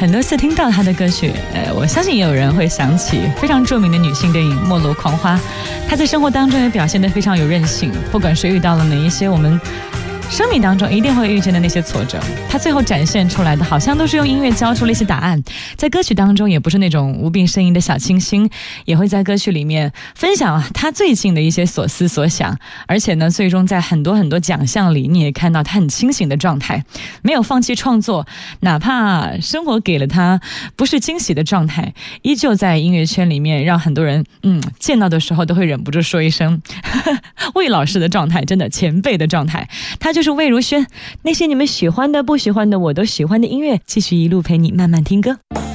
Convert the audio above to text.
很多次听到她的歌曲，我相信也有人会想起非常著名的女性电影《末路狂花》。她在生活当中也表现得非常有韧性，不管谁遇到了哪一些我们生命当中一定会遇见的那些挫折，他最后展现出来的好像都是用音乐交出了一些答案。在歌曲当中也不是那种无病呻吟的小清新，也会在歌曲里面分享他最近的一些所思所想，而且呢最终在很多奖项里你也看到他很清醒的状态，没有放弃创作，哪怕生活给了他不是惊喜的状态，依旧在音乐圈里面让很多人见到的时候都会忍不住说一声魏老师的状态，真的前辈的状态。他就是魏如萱，那些你们喜欢的不喜欢的我都喜欢的音乐，继续一路陪你慢慢听歌。